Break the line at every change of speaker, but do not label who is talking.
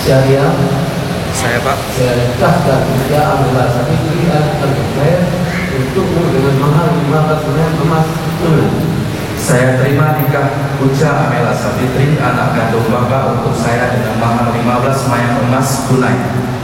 Syariah.
Saya Pak.
Saya nikahkan Ika Amila Sabitri Al-Zubair untukmu dengan mahar 15 gram emas tunai.
Saya terima nikah Uca Amela Sabitri, anak kandung Bapak, untuk saya dengan mahar 15 mayang emas tunai.